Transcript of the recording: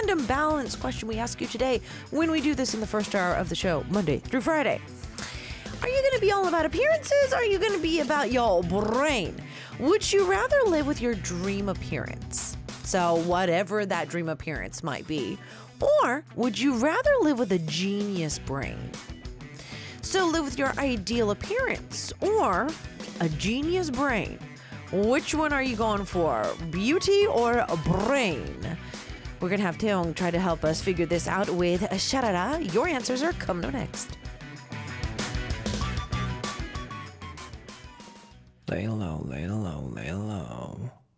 random balance question we ask you today when we do this in the first hour of the show, Monday through Friday. Are you going to be all about appearances, or are you going to be about your brain? Would you rather live with your dream appearance? So whatever that dream appearance might be. Or would you rather live with a genius brain? So live with your ideal appearance or a genius brain. Which one are you going for? Beauty or a brain? We're going to have Taeyong try to help us figure this out with a Sharara. Your answers are coming up next. Lay low, lay low, lay low.